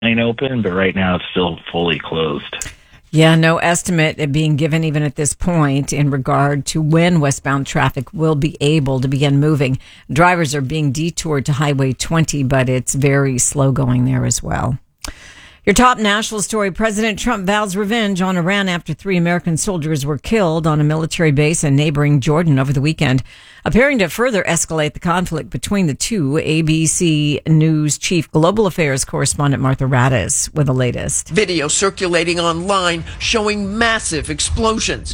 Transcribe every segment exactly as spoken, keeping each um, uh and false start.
open, but right now it's still fully closed. Yeah, no estimate being given even at this point in regard to when westbound traffic will be able to begin moving. Drivers are being detoured to Highway twenty, but it's very slow going there as well. Your top national story, President Trump vows revenge on Iran after three American soldiers were killed on a military base in neighboring Jordan over the weekend. Appearing to further escalate the conflict between the two, A B C News chief global affairs correspondent Martha Radis with the latest. Video circulating online showing massive explosions.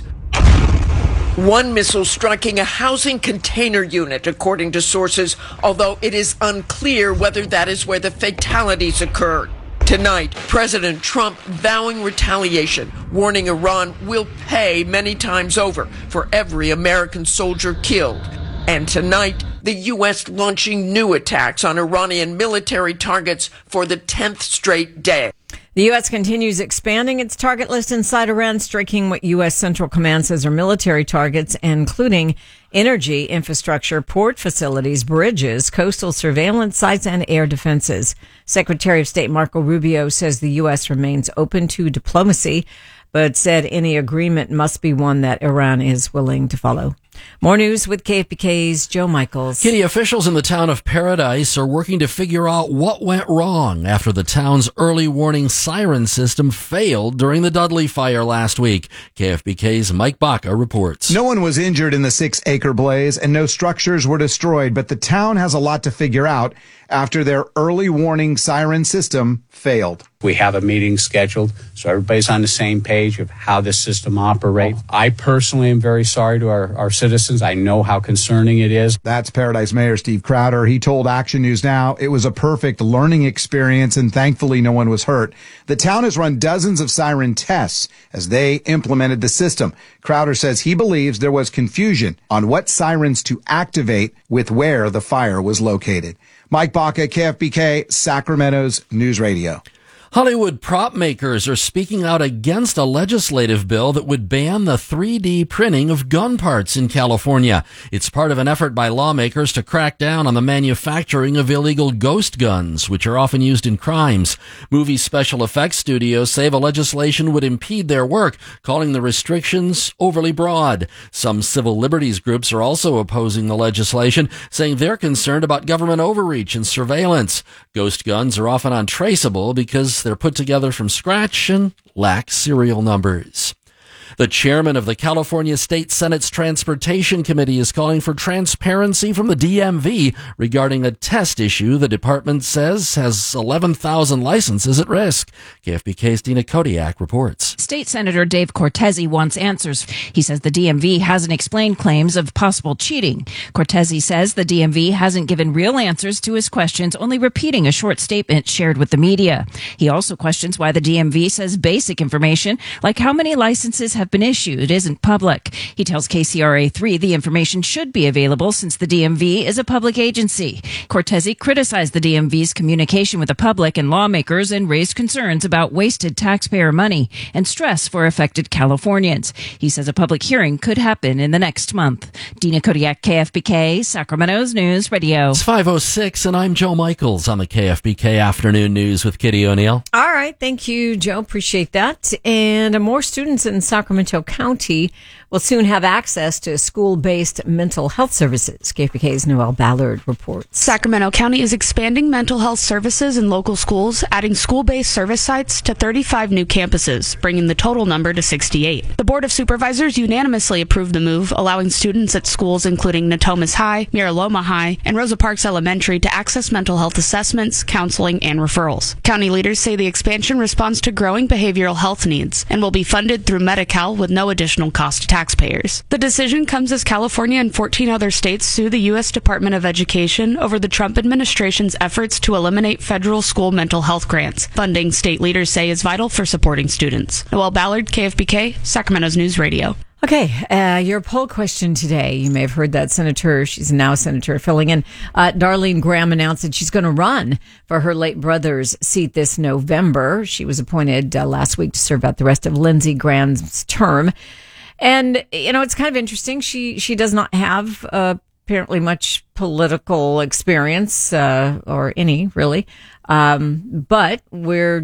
One missile striking a housing container unit, according to sources, although it is unclear whether that is where the fatalities occurred. Tonight, President Trump vowing retaliation, warning Iran will pay many times over for every American soldier killed. And tonight, the U S launching new attacks on Iranian military targets for the tenth straight day. The U S continues expanding its target list inside Iran, striking what U S Central Command says are military targets, including energy infrastructure, port facilities, bridges, coastal surveillance sites, and air defenses. Secretary of State Marco Rubio says the U S remains open to diplomacy, but said any agreement must be one that Iran is willing to follow. More news with K F B K's Joe Michaels. Kitty, officials in the town of Paradise are working to figure out what went wrong after the town's early warning siren system failed during the Dudley fire last week. K F B K's Mike Baca reports. No one was injured in the six-acre blaze and no structures were destroyed, but the town has a lot to figure out after their early warning siren system failed. We have a meeting scheduled, so everybody's on the same page of how this system operates. I personally am very sorry to our, our citizens. I know how concerning it is. That's Paradise Mayor Steve Crowder. He told Action News Now it was a perfect learning experience and thankfully no one was hurt. The town has run dozens of siren tests as they implemented the system. Crowder says he believes there was confusion on what sirens to activate with where the fire was located. Mike Baca, K F B K, Sacramento's News Radio. Hollywood prop makers are speaking out against a legislative bill that would ban the three D printing of gun parts in California. It's part of an effort by lawmakers to crack down on the manufacturing of illegal ghost guns, which are often used in crimes. Movie special effects studios say the legislation would impede their work, calling the restrictions overly broad. Some civil liberties groups are also opposing the legislation, saying they're concerned about government overreach and surveillance. Ghost guns are often untraceable because they're put together from scratch and lack serial numbers. The chairman of the California State Senate's Transportation Committee is calling for transparency from the D M V regarding a test issue the department says has eleven thousand licenses at risk. K F B K's Dina Kodiak reports. State Senator Dave Cortese wants answers. He says the D M V hasn't explained claims of possible cheating. Cortese says the D M V hasn't given real answers to his questions, only repeating a short statement shared with the media. He also questions why the D M V says basic information, like how many licenses have been issued, isn't public. He tells K C R A three the information should be available since the D M V is a public agency. Cortese criticized the D M V's communication with the public and lawmakers and raised concerns about wasted taxpayer money and stress for affected Californians. He says a public hearing could happen in the next month. Dina Kodiak, K F B K, Sacramento's News Radio. It's five oh six and I'm Joe Michaels on the K F B K Afternoon News with Kitty O'Neill. All right. Thank you, Joe. Appreciate that. And more students in Sacramento County will soon have access to school-based mental health services. K F B K's Noelle Ballard reports. Sacramento County is expanding mental health services in local schools, adding school-based service sites to thirty-five new campuses, bringing the total number to sixty-eight. The Board of Supervisors unanimously approved the move, allowing students at schools including Natomas High, Miraloma High, and Rosa Parks Elementary to access mental health assessments, counseling, and referrals. County leaders say the expansion responds to growing behavioral health needs and will be funded through Medi-Cal with no additional cost to taxpayers. The decision comes as California and fourteen other states sue the U S Department of Education over the Trump administration's efforts to eliminate federal school mental health grants. Funding, state leaders say, is vital for supporting students. Noelle Ballard, K F B K, Sacramento's News Radio. Okay, uh, your poll question today. You may have heard that Senator, she's now a senator filling in. Uh, Darlene Graham announced that she's going to run for her late brother's seat this November. She was appointed uh, last week to serve out the rest of Lindsey Graham's term. And, you know, it's kind of interesting. She, she does not have, uh, apparently much political experience, uh, or any really. Um, but we're